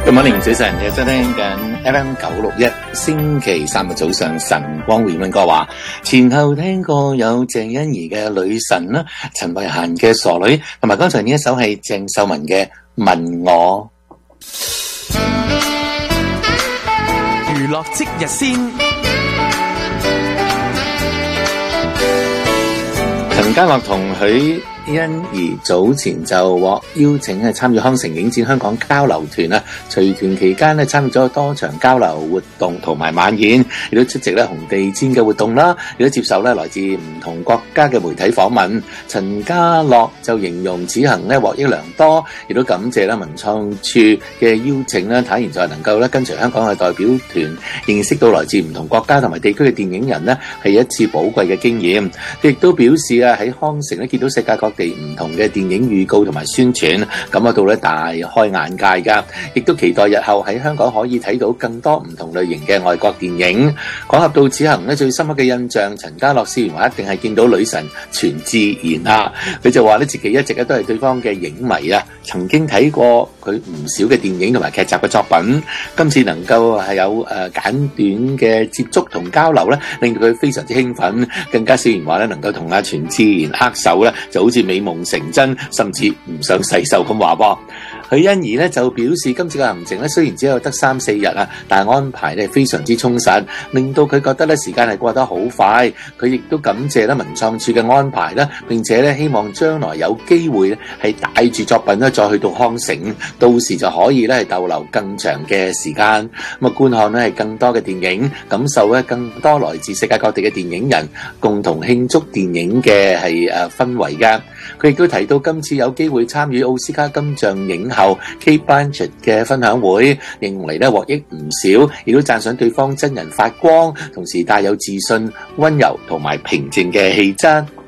Good morning，早晨，你收聽緊 FM 961，星期三嘅早上，晨光回溫哥話，前後聽過有鄭欣宜嘅女神啦，陳慧嫻嘅傻女，同埋剛才呢一首係鄭秀文嘅問我。 娛樂即日先。 陳家樂同許欣宜早前就獲邀請參與康城影展香港交流團啊，隨團期間參與咗多場交流活動同埋晚宴，亦都出席紅地毯嘅活動啦，亦都接受來自唔同國家嘅媒體訪問。陳家樂就形容此行獲益良多，亦都感謝文創處嘅邀請啦，坦言就係能夠跟隨香港嘅代表團認識到來自唔同國家同埋地區嘅電影人係一次寶貴嘅經驗。佢亦都表示喺康城見到世界各地唔同嘅電影預告同埋宣傳，感覺到大開眼界㗎，亦都期待日後喺香港可以睇到更多唔同類型嘅外國電影。講合到此行最深刻嘅印象，陳家樂笑言話一定係見到女神全智賢啊！佢就話自己一直都係對方嘅影迷啊，曾經睇過佢唔少嘅電影同埋劇集嘅作品，今次能夠係有簡短嘅接觸同交流令到佢非常之興奮，更加笑言話能夠同全智賢握手就好似美夢成真，甚至唔想洗手咁話噃。許欣宜就表示今次嘅行程雖然只有得3-4日啊，但係安排非常之充實，令到佢覺得時間係過得好快。佢亦都感謝文創處嘅安排啦，並且希望將來有機會係帶住作品再去到康城，到時就可以逗留更長嘅時間，咁觀看係更多嘅電影，感受更多來自世界各地嘅電影人共同慶祝電影嘅氛圍㗎。佢亦都提到今次有機會參與奧斯卡金像影后 Cate Blanchett 嘅分享會，認為獲益唔少，亦都讚賞對方真人發光，同時帶有自信、溫柔同埋平靜嘅氣質。